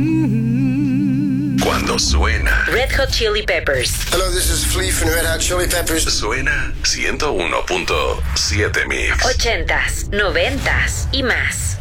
Cuando suena Red Hot Chili Peppers. Hello, this is Flea from Red Hot Chili Peppers. suena 101.7 Mix. 80s, 90s y más.